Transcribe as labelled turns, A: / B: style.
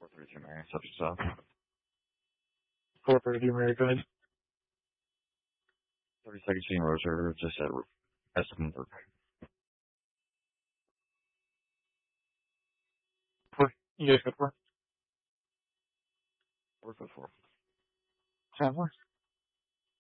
A: 432 Mary, subject south.
B: 432 Mary, go ahead.
A: 32nd Street Roger, just at Escondido.
B: You guys got 4?
A: 454.
B: 10 more.